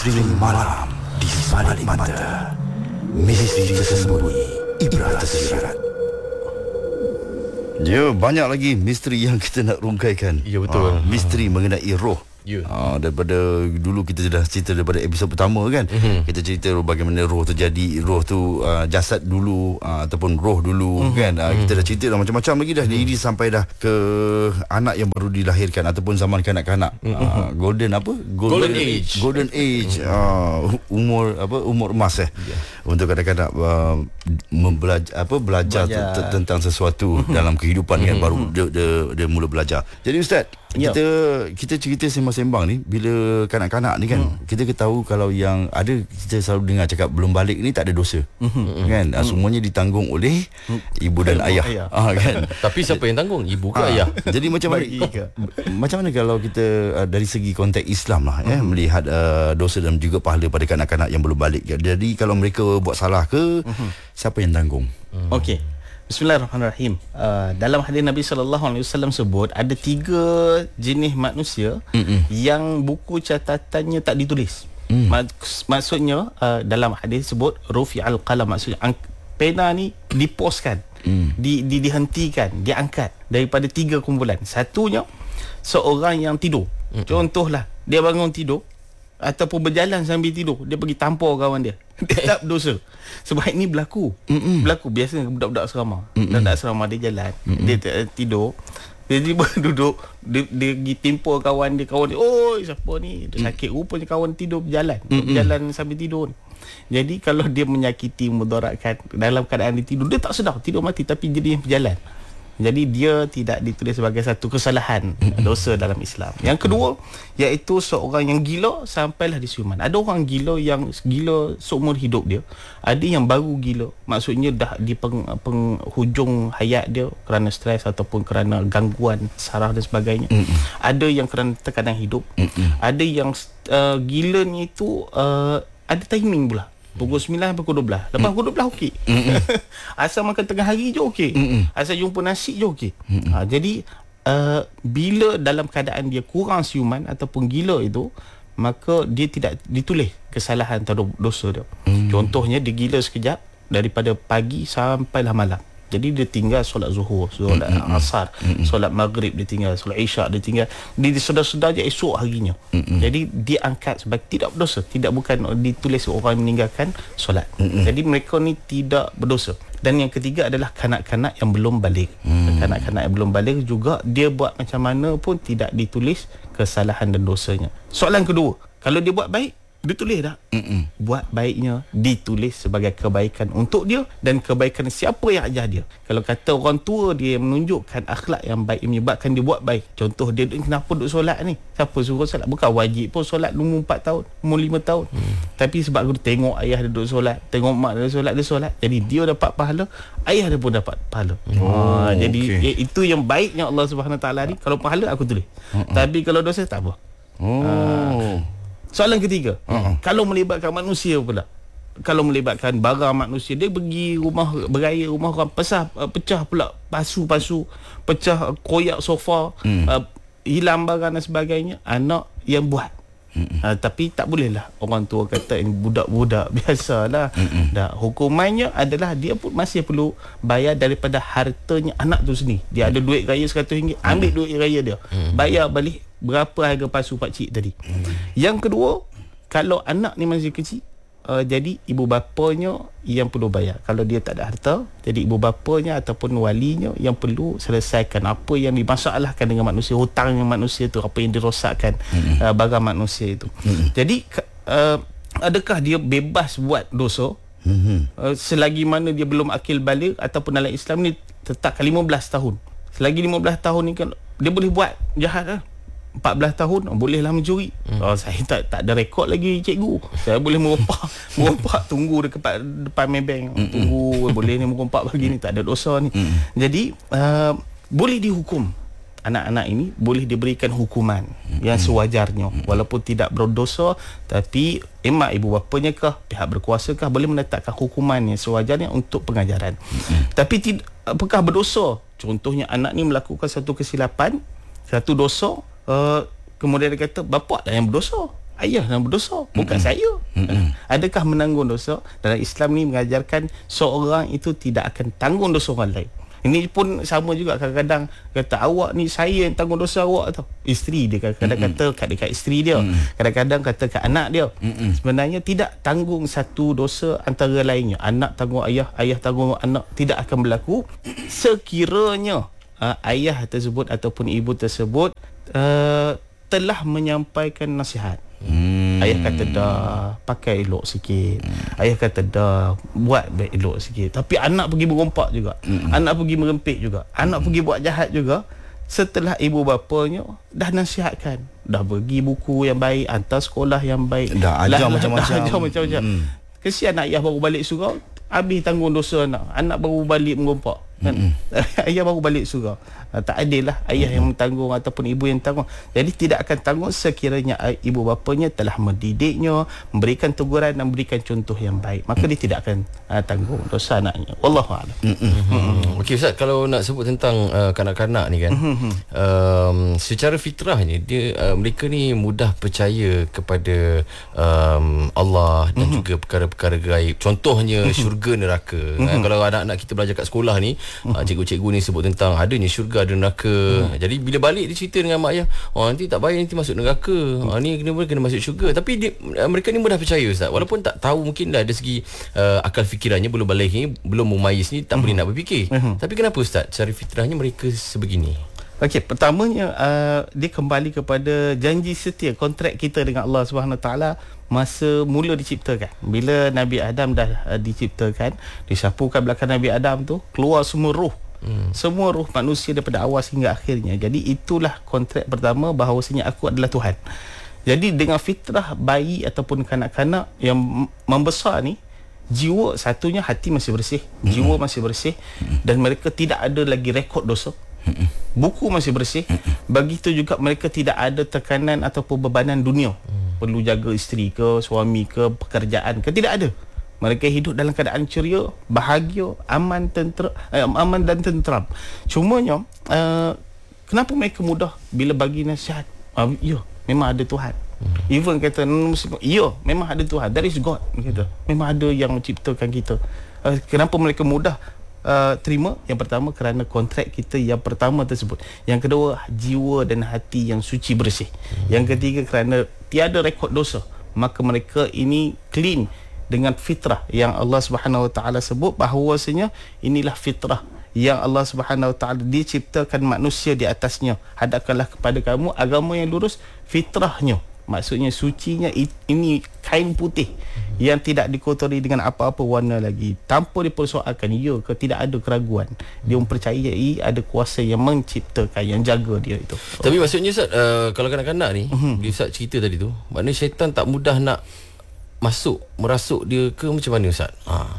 Misteri malam di sebalik mata. Misteri tersembunyi, ibrah tersirat. Ya, banyak lagi misteri yang kita nak rungkaikan. Ya, betul. Misteri mengenai roh. Ya. Daripada dulu kita dah cerita daripada episod pertama kan. Kita cerita bagaimana roh terjadi, roh tu jasad dulu ataupun roh dulu kan. Kita dah cerita dah macam-macam lagi dah. Ini sampai dah ke anak yang baru dilahirkan ataupun zaman kanak-kanak. Golden age. Golden age. Umur emas untuk kadang-kadang belajar tentang sesuatu dalam kehidupan kan, baru dia mula belajar. Jadi Ustaz, kita cerita sembang-sembang ni, bila kanak-kanak ni kan, kita tahu kalau yang ada, kita selalu dengar cakap belum balik ni tak ada dosa. Kan? Semuanya ditanggung oleh ibu dan ayah. Kan? Tapi siapa yang tanggung? Ibu ke ayah? Jadi macam mana kalau kita dari segi konteks Islam lah melihat dosa dan juga pahala pada kanak-kanak yang belum balik. Jadi kalau mereka buat salah ke, siapa yang tanggung? Okey. Bismillahirrahmanirrahim. Dalam hadis Nabi SAW sebut ada 3 jenis manusia yang buku catatannya tak ditulis. Maksudnya dalam hadis sebut rufi'al qalam, maksudnya pena ni diposkan, dihentikan, diangkat daripada 3 kumpulan. Satunya seorang yang tidur. Contohlah, dia bangun tidur ataupun berjalan sambil tidur, dia pergi tampar kawan dia. Dia tak berdosa. Sebab ini berlaku. Berlaku biasanya budak-budak asrama. Budak asrama dia jalan, dia tidur, dia tiba duduk, dia pergi timpur kawan dia. Oi, siapa ni? Dia sakit, rupanya kawan tidur berjalan. Berjalan sambil tidur. Jadi kalau dia menyakiti, mudaratkan dalam keadaan dia tidur, dia tak sedar, tidur mati, tapi jadi berjalan. Jadi dia tidak ditulis sebagai satu kesalahan, dosa dalam Islam. Yang kedua, iaitu seorang yang gila sampailah disiuman. Ada orang gila yang gila seumur hidup dia. Ada yang baru gila, maksudnya dah di penghujung hayat dia kerana stres ataupun kerana gangguan saraf dan sebagainya. Ada yang kerana tekanan hidup. Ada yang gila ni itu ada timing pula. Pukul 9 sampai pukul 12. Lepas pukul 12 okey. Asal makan tengah hari je okey. Asal jumpa nasi je okey. Jadi bila dalam keadaan dia kurang siuman ataupun gila itu, maka dia tidak ditulis kesalahan atau dosa dia. Contohnya dia gila sekejap daripada pagi sampailah malam. Jadi dia tinggal solat zuhur, solat asar, solat maghrib dia tinggal, solat isyak dia tinggal. Dia sedar-sedar je esok harinya. Jadi dia angkat sebagai tidak berdosa, bukan ditulis orang meninggalkan solat. Jadi mereka ni tidak berdosa. Dan yang ketiga adalah kanak-kanak yang belum balik. Kanak-kanak yang belum balik juga, dia buat macam mana pun tidak ditulis kesalahan dan dosanya. Soalan kedua, kalau dia buat baik, ditulis tak? Buat baiknya ditulis sebagai kebaikan untuk dia dan kebaikan siapa yang ajar dia. Kalau kata orang tua dia menunjukkan akhlak yang baik, menyebabkan dia buat baik. Contoh dia, kenapa duduk solat ni? Siapa suruh solat? Bukan wajib pun solat umur 4 tahun, umur 5 tahun. Tapi sebab dia tengok ayah dia duduk solat, tengok mak dia solat, dia solat. Jadi dia dapat pahala, ayah dia pun dapat pahala. Jadi itu yang baiknya Allah Subhanahu Wa Taala ni. Kalau pahala aku tulis. Tapi kalau dosa tak apa. Soalan ketiga, kalau melibatkan manusia pula, kalau melibatkan barang manusia, dia pergi rumah beraya, rumah orang, pecah pula pasu-pasu, pecah koyak sofa, hilang barang dan sebagainya, anak yang buat. Tapi tak boleh lah orang tua kata ini budak-budak biasalah. Hukumannya adalah dia pun masih perlu bayar daripada hartanya anak tu sendiri. Dia ada duit raya RM100, ambil duit raya dia, bayar balik berapa harga pasu pakcik tadi. Yang kedua, kalau anak ni masih kecil, jadi ibu bapanya yang perlu bayar. Kalau dia tak ada harta, jadi ibu bapanya ataupun walinya yang perlu selesaikan apa yang dimasalahkan dengan manusia, hutang yang manusia tu, apa yang dirosakkan barang manusia itu. Jadi adakah dia bebas buat dosa selagi mana dia belum akil baligh, ataupun dalam Islam ni tetapkan 15 tahun. Selagi 15 tahun ni kan dia boleh buat jahat lah. 14 tahun bolehlah mencuri. Saya tak ada rekod lagi cikgu. Saya boleh merompak tunggu depan Maybank. Tunggu boleh ni merompak pagi ni, tak ada dosa ni. Jadi boleh dihukum. Anak-anak ini boleh diberikan hukuman yang sewajarnya, walaupun tidak berdosa, tapi emak ibu bapanya kah, pihak berkuasa kah, boleh menetapkan hukuman yang sewajarnya untuk pengajaran. Tapi apakah berdosa? Contohnya anak ni melakukan satu kesilapan, satu dosa, kemudian dia kata bapak dah yang berdosa, ayah yang berdosa, bukan saya. Adakah menanggung dosa? Dalam Islam ni mengajarkan seorang itu tidak akan tanggung dosa orang lain. Ini pun sama juga, kadang-kadang kata awak ni saya yang tanggung dosa awak tau. Isteri dia kadang-kadang kata kat dekat isteri dia, kadang-kadang kata kat anak dia. Sebenarnya tidak tanggung satu dosa antara lainnya. Anak tanggung ayah, ayah tanggung anak, tidak akan berlaku sekiranya ayah tersebut ataupun ibu tersebut telah menyampaikan nasihat. Ayah kata dah, pakai elok sikit. Ayah kata dah, buat baik elok sikit. Tapi anak pergi merompak juga, anak pergi merempit juga, anak pergi buat jahat juga. Setelah ibu bapanya dah nasihatkan, dah bagi buku yang baik, hantar sekolah yang baik, dah ajar macam-macam. Dah ajar macam-macam. Kesian ayah baru balik surau, habis tanggung dosa anak baru balik merompak kan? Ayah baru balik surau. Tak adil lah ayah yang tanggung ataupun ibu yang tanggung. Jadi tidak akan tanggung sekiranya ibu bapanya telah mendidiknya, memberikan teguran dan memberikan contoh yang baik, maka dia tidak akan tanggung dosa anaknya. Wallahualam. Okey Ustaz, kalau nak sebut tentang kanak-kanak ni kan, secara fitrahnya dia mereka ni mudah percaya kepada Allah dan juga perkara-perkara gaib. Contohnya syurga neraka. Kalau anak-anak kita belajar kat sekolah ni, cikgu-cikgu ni sebut tentang adanya syurga, ada neraka. Jadi bila balik dia cerita dengan mak ayah, nanti tak baik, nanti masuk neraka, ni kena masuk syurga. Tapi mereka ni mudah percaya Ustaz, walaupun tak tahu, mungkin dah dari segi akal fikirannya belum balik ni, belum memayis ni, tak boleh nak berfikir. Tapi kenapa Ustaz secara fitrahnya mereka sebegini? Okey, pertamanya dia kembali kepada janji setia, kontrak kita dengan Allah Subhanahu Taala masa mula diciptakan. Bila Nabi Adam dah diciptakan, disapukan belakang Nabi Adam tu, keluar semua roh. Semua roh manusia daripada awal hingga akhirnya. Jadi itulah kontrak pertama, bahawasanya aku adalah Tuhan. Jadi dengan fitrah bayi ataupun kanak-kanak yang membesar ni, jiwa satunya, hati masih bersih, jiwa masih bersih, dan mereka tidak ada lagi rekod dosa. Buku masih bersih. Begitu juga mereka tidak ada tekanan ataupun bebanan dunia, perlu jaga isteri ke, suami ke, pekerjaan ke, tidak ada. Mereka hidup dalam keadaan ceria, bahagia, aman dan tenteram. Cumanya kenapa mereka mudah bila bagi nasihat? Ya, memang ada Tuhan. Even kata ya, memang ada Tuhan, that is God, kata memang ada yang menciptakan kita. Kenapa mereka mudah terima? Yang pertama kerana kontrak kita yang pertama tersebut. Yang kedua, jiwa dan hati yang suci bersih. Yang ketiga, kerana tiada rekod dosa, maka mereka ini clean dengan fitrah yang Allah Subhanahu Wa Taala sebut bahawasanya inilah fitrah yang Allah Subhanahu Wa Taala diciptakan manusia di atasnya. Hadapkanlah kepada kamu agama yang lurus, fitrahnya, maksudnya sucinya, ini kain putih yang tidak dikotori dengan apa-apa warna lagi, tanpa dipersoalkan ya ke, tidak ada keraguan. Dia mempercayai ada kuasa yang menciptakan, yang jaga dia itu. Tapi maksudnya Ustaz, kalau kanak-kanak ni, bila Ustaz cerita tadi tu, maknanya syaitan tak mudah nak merasuk dia ke macam mana Ustaz?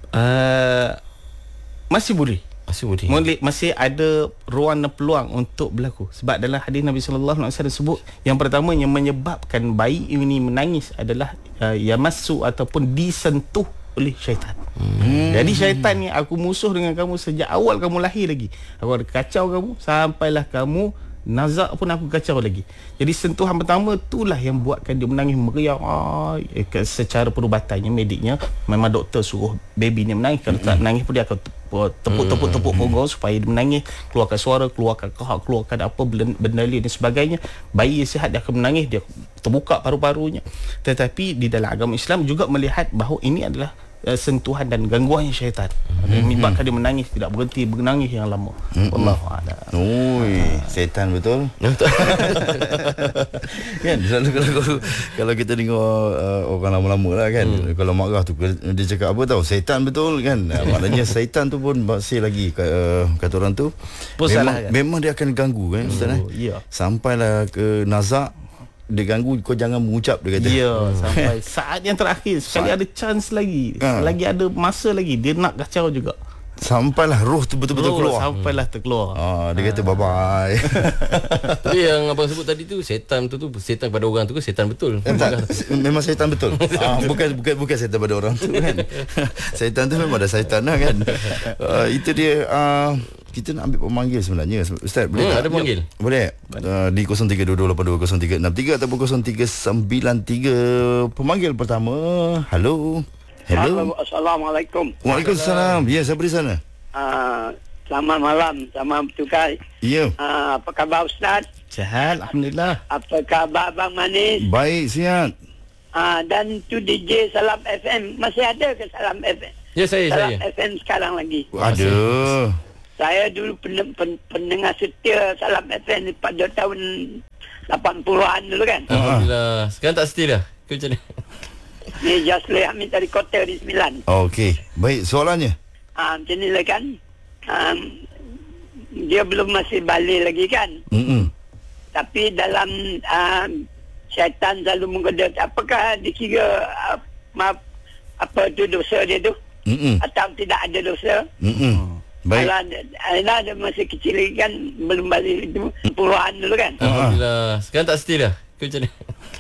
Masih boleh. Masih ada ruang dan peluang untuk berlaku. Sebab dalam hadis Nabi sallallahu alaihi wasallam sebut, yang pertama yang menyebabkan bayi ini menangis adalah yamassu ataupun disentuh oleh syaitan. Jadi syaitan ni, aku musuh dengan kamu sejak awal kamu lahir lagi. Aku ada kacau kamu sampailah kamu nazak pun aku kacau lagi. Jadi sentuhan pertama itulah yang buatkan dia menangis meriang. Secara perubatannya, mediknya, memang doktor suruh baby ni menangis. Kalau tak menangis pun dia akan tepuk punggung supaya dia menangis, keluarkan suara, keluarkan kahak, keluarkan apa benda lain dan sebagainya. Bayi sihat dia akan menangis, dia terbuka paru-parunya. Tetapi di dalam agama Islam juga melihat bahawa ini adalah sentuhan dan gangguan syaitan. Menyebabkan dia menangis, tidak berhenti menangis yang lama. Wallahu a'lam. Syaitan betul. Kan selalu kalau kita tengok orang lama-lama lah kan, kalau marah tu dia cakap apa tahu, syaitan betul kan. Maknanya syaitan tu pun masih lagi kata orang tu memang dia akan ganggu kan Ustaz. Sampailah ke nazak, dia ganggu, kau jangan mengucap, dia kata. Ya, sampai saat yang terakhir, sekali ada chance lagi, lagi ada masa lagi, dia nak kacau juga. Sampailah roh tu betul-betul keluar. Sampailah terkeluar. Dia kata bye-bye. Tapi yang abang sebut tadi tu, setan tu setan pada orang tu ke setan betul? Memang setan betul. Bukan setan pada orang tu kan. Setan tu memang ada setan lah kan. Itu dia kita nak ambil pemanggil sebenarnya Ustaz, boleh tak? Ada pemanggil. Boleh. Di 0322822033 ataupun 0393. Pemanggil pertama. Halo. Assalamualaikum. Waalaikumsalam. Ya, siapa di sana? Selamat malam, sama bertugas. Ya. Apa khabar Ustaz? Sihat, alhamdulillah. Apa khabar Abang Manis? Baik, sihat. Dan tu DJ Salam FM, masih ada ke Salam FM? Ya, saya. Salam FM sekarang lagi. Ada. Saya dulu pendengar setia Salam FM pada tahun 80-an dulu kan. Alhamdulillah. Sekarang tak setia dah. Ke macam ni? Ni Jasli Hamid dari Kota di Sembilan. Okey. Baik, soalannya. Macam ni lah kan. Dia belum masih balik lagi kan. Tapi dalam syaitan selalu menggoda. Apakah dikira apa tu dosa dia tu? Atau tidak ada dosa? Baik. Kalau ada masih kecil lagi kan, belum balik itu puluhan dulu kan. Alhamdulillah. Sekarang tak setia dah. Ke macam ni?